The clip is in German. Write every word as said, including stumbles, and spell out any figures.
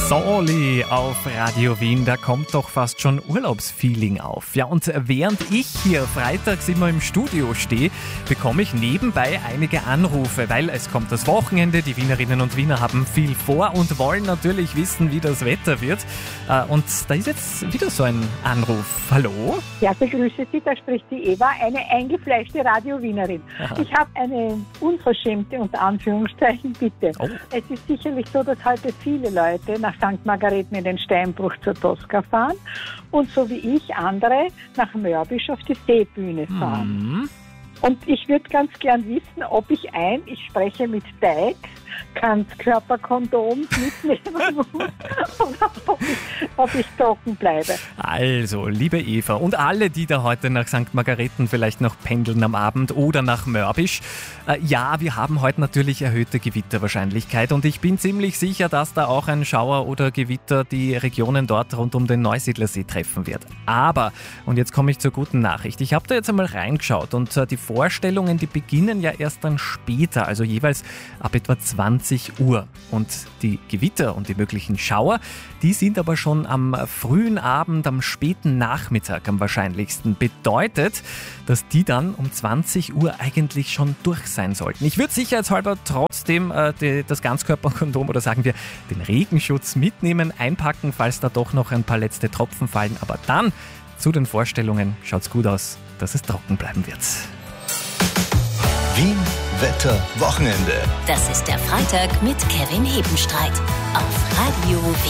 Soli auf Radio Wien, da kommt doch fast schon Urlaubsfeeling auf. Ja, und während ich hier freitags immer im Studio stehe, bekomme ich nebenbei einige Anrufe, weil es kommt das Wochenende, die Wienerinnen und Wiener haben viel vor und wollen natürlich wissen, wie das Wetter wird. Und da ist jetzt wieder so ein Anruf. Hallo? Ja, begrüße Sie, da spricht die Eva, eine eingefleischte Radio-Wienerin. Aha. Ich habe eine unverschämte, unter Anführungszeichen, Bitte. Oh. Es ist sicherlich so, dass heute viele Leute nach Sankt Margarethen in den Steinbruch zur Tosca fahren und so wie ich andere nach Mörbisch auf die Seebühne fahren. Mhm. Und ich würde ganz gern wissen, ob ich ein, ich spreche mit Dykes, Ganzkörperkondom mitnehmen muss oder ob ich, ob ich trocken bleibe. Also, liebe Eva und alle, die da heute nach Sankt Margarethen vielleicht noch pendeln am Abend oder nach Mörbisch, äh, ja, wir haben heute natürlich erhöhte Gewitterwahrscheinlichkeit und ich bin ziemlich sicher, dass da auch ein Schauer oder Gewitter die Regionen dort rund um den Neusiedlersee treffen wird. Aber, und jetzt komme ich zur guten Nachricht, ich habe da jetzt einmal reingeschaut und äh, die Vorstellungen, die beginnen ja erst dann später, also jeweils ab etwa zwanzig Uhr. Und die Gewitter und die möglichen Schauer, die sind aber schon am frühen Abend, am späten Nachmittag am wahrscheinlichsten. Bedeutet, dass die dann um zwanzig Uhr eigentlich schon durch sein sollten. Ich würde sicherheitshalber trotzdem äh, die, das Ganzkörperkondom oder sagen wir den Regenschutz mitnehmen, einpacken, falls da doch noch ein paar letzte Tropfen fallen. Aber dann zu den Vorstellungen schaut's gut aus, dass es trocken bleiben wird. Wien Wetter Wochenende. Das ist der Freitag mit Kevin Hebenstreit auf Radio Wien.